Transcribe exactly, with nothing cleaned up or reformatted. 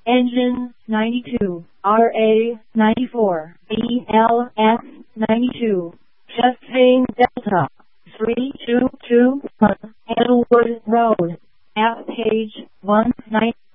Engine ninety-two, R A ninety-four, B L S ninety-two, Chastain Delta, three two two one, Edward Road, at page one ninety.